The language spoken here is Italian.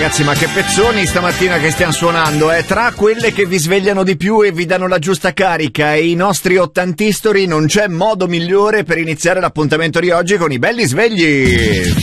ragazzi, ma che pezzoni stamattina che stiamo suonando, tra quelle che vi svegliano di più e vi danno la giusta carica e i nostri ottantistori non c'è modo migliore per iniziare l'appuntamento di oggi con i belli svegli.